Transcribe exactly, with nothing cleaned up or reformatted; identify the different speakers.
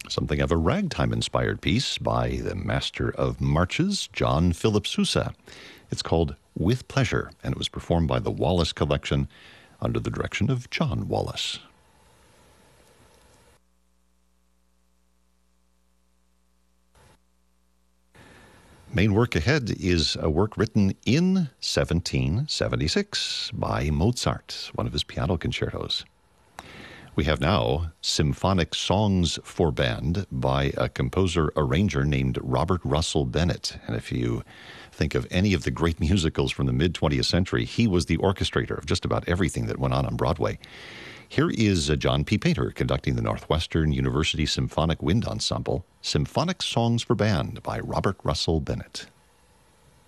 Speaker 1: Something of a ragtime-inspired piece by the master of marches, John Philip Sousa. It's called With Pleasure, and it was performed by the Wallace Collection under the direction of John Wallace. Main work ahead is a work written in seventeen seventy-six by Mozart, one of his piano concertos. We have now Symphonic Songs for Band by a composer-arranger named Robert Russell Bennett. And if you think of any of the great musicals from the mid-twentieth century, he was the orchestrator of just about everything that went on on Broadway. Here is uh, John P. Painter conducting the Northwestern University Symphonic Wind Ensemble, Symphonic Songs for Band by Robert Russell Bennett.